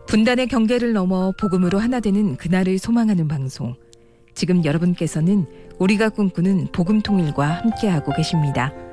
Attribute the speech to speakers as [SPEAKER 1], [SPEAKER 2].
[SPEAKER 1] 분단의 경계를 넘어 복음으로 하나 되는 그날을 소망하는 방송. 지금 여러분께서는 우리가 꿈꾸는 복음 통일과 함께하고 계십니다.